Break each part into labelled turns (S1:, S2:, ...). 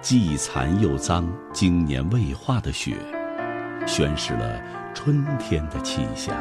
S1: 既残又脏、经年未化的雪，宣示了春天的气象。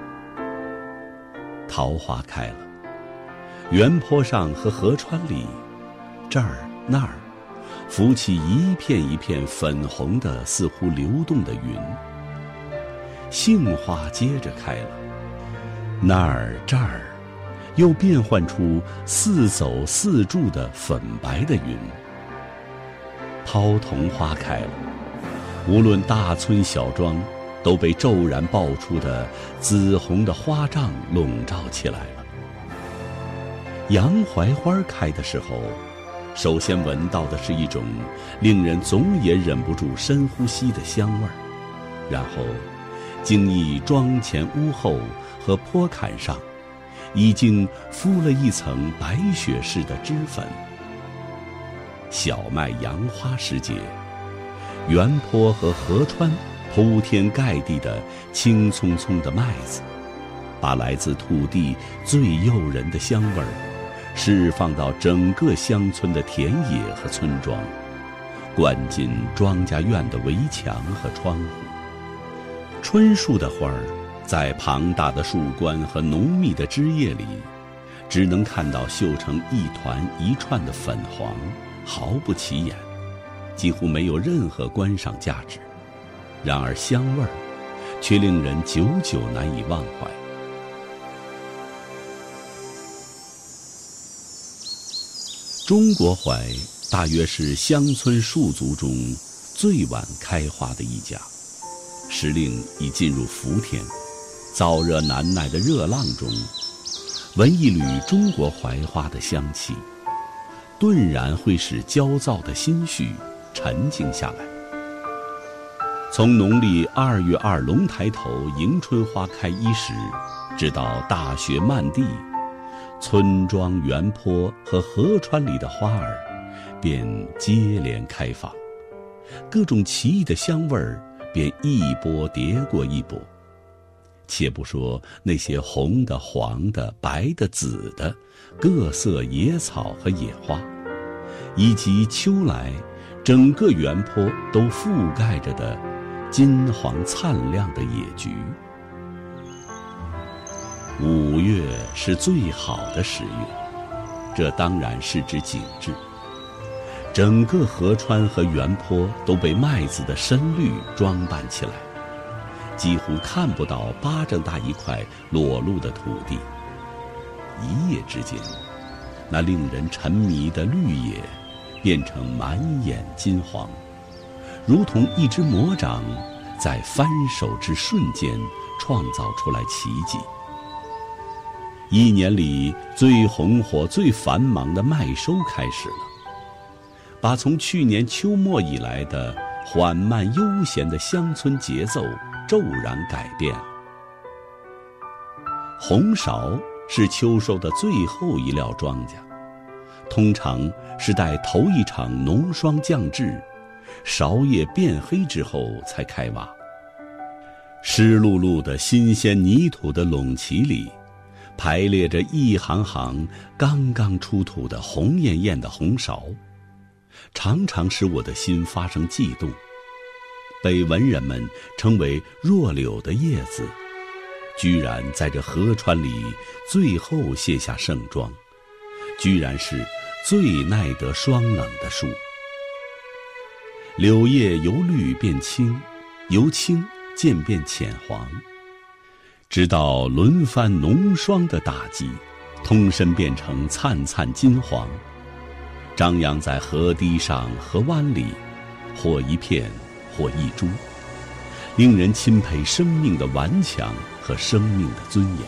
S1: 桃花开了，原坡上和河川里，这儿那儿，浮起一片一片粉红的、似乎流动的云。杏花接着开了，那儿这儿，又变换出似走似住的粉白的云。抛桐花开了，无论大村小庄，都被骤然爆出的紫红的花帐笼罩起来了。洋槐花开的时候，首先闻到的是一种令人总也忍不住深呼吸的香味儿，然后经历庄前屋后和坡坎上，已经敷了一层白雪似的脂粉。小麦杨花时节，原坡和河川铺天盖地的青葱葱的麦子，把来自土地最诱人的香味儿释放到整个乡村的田野和村庄，灌进庄稼院的围墙和窗户。春树的花儿在庞大的树冠和浓密的枝叶里，只能看到绣成一团一串的粉黄，毫不起眼，几乎没有任何观赏价值。然而香味儿却令人久久难以忘怀。中国槐大约是乡村树族中最晚开花的一家，时令已进入伏天，燥热难耐的热浪中，闻一缕中国槐花的香气，顿然会使焦躁的心绪沉静下来。从农历2月2龙抬头迎春花开伊始，直到大雪漫地，村庄原坡和河川里的花儿便接连开放，各种奇异的香味儿便一波叠过一波。且不说那些红的、黄的、白的、紫的各色野草和野花，以及秋来整个原坡都覆盖着的金黄灿亮的野菊。5月是最好的10月，这当然是指景致。整个河川和原坡都被麦子的深绿装扮起来，几乎看不到巴掌大一块裸露的土地。一夜之间，那令人沉迷的绿野变成满眼金黄，如同一只魔掌在翻手之瞬间创造出来奇迹。一年里最红火、最繁忙的麦收开始了，把从去年秋末以来的缓慢悠闲的乡村节奏骤然改变了。红芍是秋收的最后一料庄稼，通常是待头一场浓霜降至，芍叶变黑之后才开挖。湿漉漉的新鲜泥土的垄畦里，排列着一行行刚刚出土的红艳艳的红芍，常常使我的心发生悸动。被文人们称为弱柳的叶子，居然在这河川里最后卸下盛装，居然是最耐得霜冷的树。柳叶由绿变青，由青渐变浅黄，直到轮番浓霜的打击，通身变成灿灿金黄，张扬在河堤上、河湾里，或一片，或一株，令人钦佩生命的顽强和生命的尊严。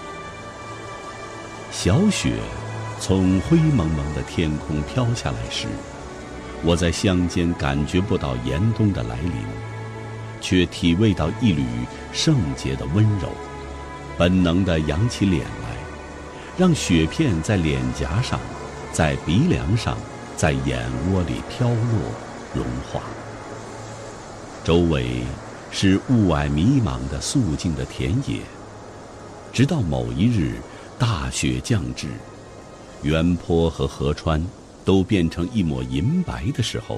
S1: 小雪从灰蒙蒙的天空飘下来时，我在乡间感觉不到严冬的来临，却体味到一缕圣洁的温柔，本能地扬起脸来，让雪片在脸颊上，在鼻梁上，在眼窝里飘落融化。周围是雾霭迷茫的肃静的田野，直到某一日大雪降至，原坡和河川都变成一抹银白的时候，